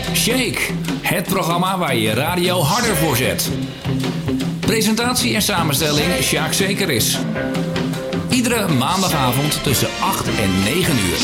Shake, het programma waar je radio harder voor zet. Presentatie en samenstelling Sjaak Zekeris. Iedere maandagavond tussen 8 en 9 uur.